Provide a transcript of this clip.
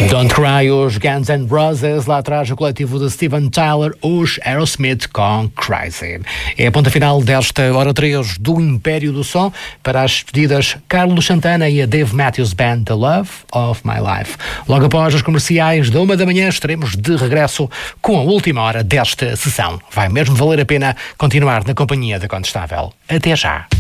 Don't Cry, os Guns N' Roses, lá atrás o coletivo de Steven Tyler, os Aerosmith com Crazy. É a ponta final desta hora 3 do Império do Som. Para as despedidas, Carlos Santana e a Dave Matthews Band, The Love of My Life. Logo após os comerciais da 1 da manhã, estaremos de regresso com a última hora desta sessão. Vai mesmo valer a pena continuar na companhia da Condestável. Até já.